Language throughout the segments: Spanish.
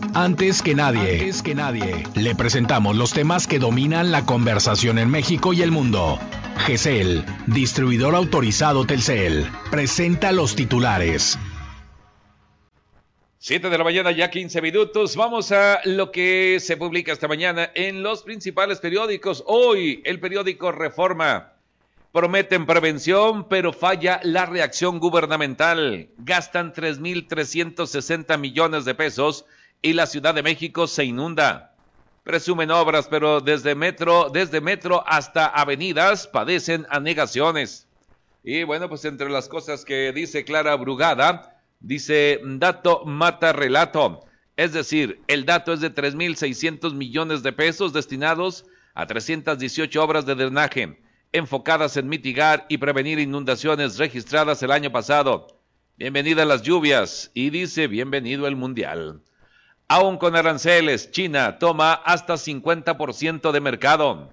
Antes que nadie, le presentamos los temas que dominan la conversación en México y el mundo. GESEL, distribuidor autorizado Telcel, presenta los titulares. 7 de la mañana, ya 15 minutos. Vamos a lo que se publica esta mañana en los principales periódicos. Hoy, el periódico Reforma. Prometen prevención, pero falla la reacción gubernamental. Gastan 3,360 millones de pesos y la Ciudad de México se inunda. Presumen obras, pero desde metro hasta avenidas padecen anegaciones. Y bueno, pues entre las cosas que dice Clara Brugada, dice, dato mata relato. Es decir, el dato es de 3,600 millones de pesos destinados a 318 obras de drenaje, enfocadas en mitigar y prevenir inundaciones registradas el año pasado. Bienvenidas las lluvias, y dice, bienvenido el Mundial. Aún con aranceles, China toma hasta 50% de mercado.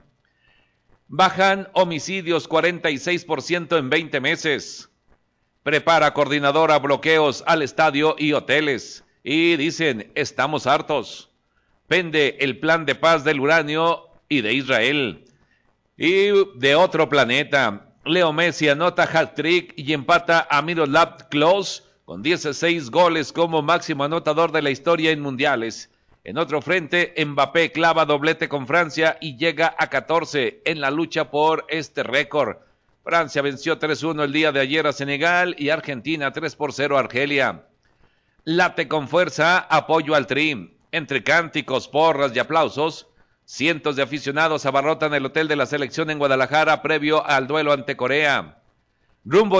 Bajan homicidios 46% en 20 meses. Prepara coordinadora bloqueos al estadio y hoteles. Y dicen, estamos hartos. Pende el plan de paz del uranio y de Israel. Y de otro planeta, Leo Messi anota hat-trick y empata a Miroslav Klose con 16 goles como máximo anotador de la historia en mundiales. En otro frente, Mbappé clava doblete con Francia y llega a 14 en la lucha por este récord. Francia venció 3-1 el día de ayer a Senegal y Argentina 3-0 a Argelia. Late con fuerza, apoyo al Tri. Entre cánticos, porras y aplausos, cientos de aficionados abarrotan el hotel de la selección en Guadalajara previo al duelo ante Corea. Rumba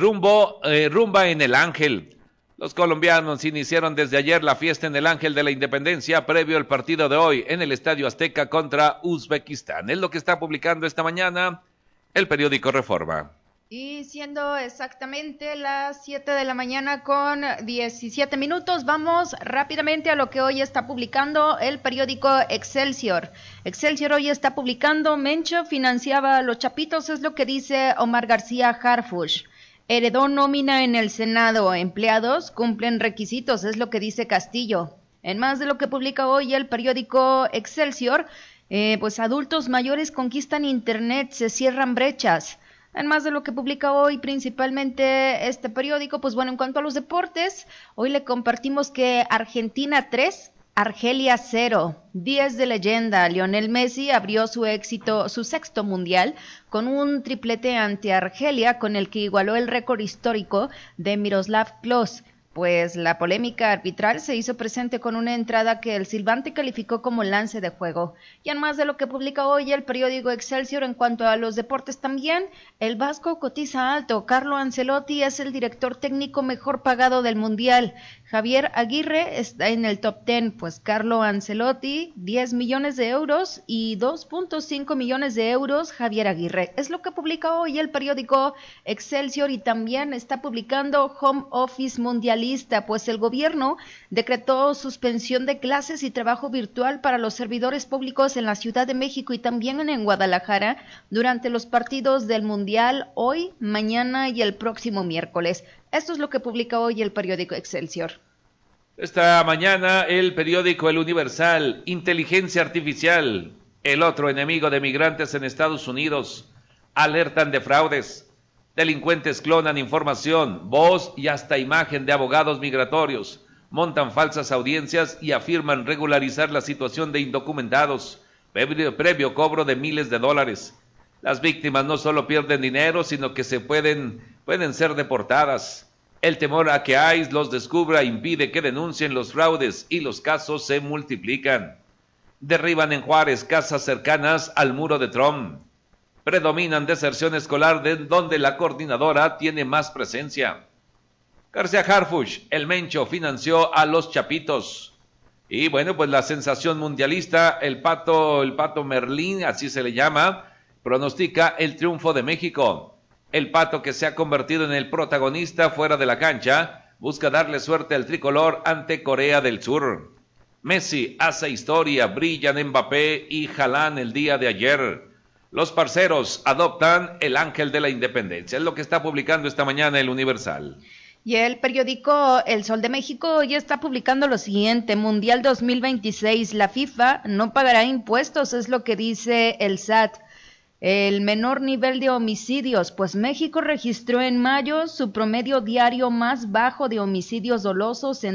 en el Ángel. Los colombianos iniciaron desde ayer la fiesta en el Ángel de la Independencia previo al partido de hoy en el Estadio Azteca contra Uzbekistán. Es lo que está publicando esta mañana el periódico Reforma. Y siendo exactamente las 7 de la mañana con 17 minutos, vamos rápidamente a lo que hoy está publicando el periódico Excelsior. Excelsior hoy está publicando, Mencho financiaba a los chapitos, es lo que dice Omar García Harfuch. Heredó nómina en el Senado, empleados cumplen requisitos, es lo que dice Castillo. En más de lo que publica hoy el periódico Excelsior, pues adultos mayores conquistan internet, se cierran brechas. En más de lo que publica hoy principalmente este periódico, pues bueno, en cuanto a los deportes, hoy le compartimos que Argentina 3, Argelia 0, 10 de leyenda. Lionel Messi abrió su sexto mundial con un triplete ante Argelia, con el que igualó el récord histórico de Miroslav Klose. Pues la polémica arbitral se hizo presente con una entrada que el silbante calificó como lance de juego. Y en más de lo que publica hoy el periódico Excelsior en cuanto a los deportes también, el Vasco cotiza alto. Carlo Ancelotti es el director técnico mejor pagado del Mundial. Javier Aguirre está en el top 10, pues Carlo Ancelotti, 10 millones de euros y 2.5 millones de euros Javier Aguirre. Es lo que publica hoy el periódico Excelsior y también está publicando Home Office Mundialista, pues el gobierno decretó suspensión de clases y trabajo virtual para los servidores públicos en la Ciudad de México y también en Guadalajara durante los partidos del Mundial hoy, mañana y el próximo miércoles. Esto es lo que publica hoy el periódico Excelsior. Esta mañana el periódico El Universal, inteligencia artificial, el otro enemigo de migrantes en Estados Unidos, alertan de fraudes, delincuentes clonan información, voz y hasta imagen de abogados migratorios, montan falsas audiencias y afirman regularizar la situación de indocumentados, previo cobro de miles de dólares. Las víctimas no solo pierden dinero, sino que pueden ser deportadas. El temor a que ICE los descubra impide que denuncien los fraudes y los casos se multiplican. Derriban en Juárez casas cercanas al muro de Trump. Predominan deserción escolar donde la coordinadora tiene más presencia. García Harfuch, el Mencho, financió a los chapitos. Y bueno, pues la sensación mundialista, el pato Merlín, así se le llama, pronostica el triunfo de México. El pato, que se ha convertido en el protagonista fuera de la cancha, busca darle suerte al tricolor ante Corea del Sur. Messi hace historia, brillan Mbappé y Haaland el día de ayer. Los parceros adoptan el Ángel de la Independencia. Es lo que está publicando esta mañana el Universal. Y el periódico El Sol de México ya está publicando lo siguiente: Mundial 2026, la FIFA no pagará impuestos, es lo que dice el SAT. El menor nivel de homicidios, pues México registró en mayo su promedio diario más bajo de homicidios dolosos en